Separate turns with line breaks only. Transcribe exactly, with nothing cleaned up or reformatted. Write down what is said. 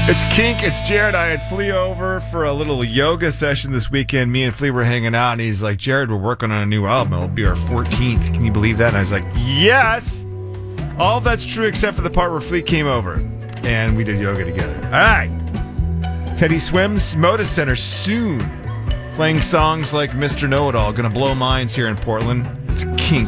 It's Kink, it's Jared. I had Flea over for a little yoga session this weekend. Me and Flea were hanging out, and he's like, Jared, we're working on a new album. It'll be our fourteenth. Can you believe that? And I was like, yes! All that's true except for the part where Flea came over, and we did yoga together. All right. Teddy Swims, Modus Center soon. Playing songs like Mister Know-It-All. Gonna blow minds here in Portland. It's Kink.